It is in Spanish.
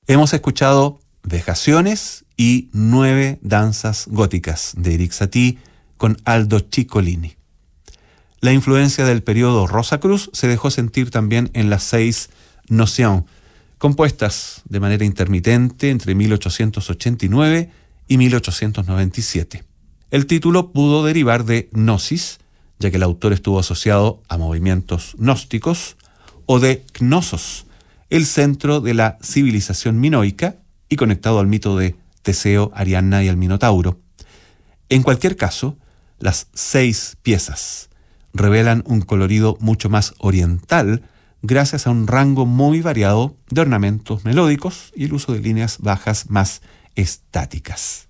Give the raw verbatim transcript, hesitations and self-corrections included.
Hemos escuchado Vejaciones y Nueve danzas góticas de Erik Satie con Aldo Ciccolini. La influencia del periodo Rosacruz se dejó sentir también en las seis Notions, compuestas de manera intermitente entre mil ochocientos ochenta y nueve y mil ochocientos noventa y siete. El título pudo derivar de gnosis, ya que el autor estuvo asociado a movimientos gnósticos, o de Knossos, el centro de la civilización minoica y conectado al mito de Teseo, Ariadna y el Minotauro. En cualquier caso, las seis piezas revelan un colorido mucho más oriental gracias a un rango muy variado de ornamentos melódicos y el uso de líneas bajas más estáticas.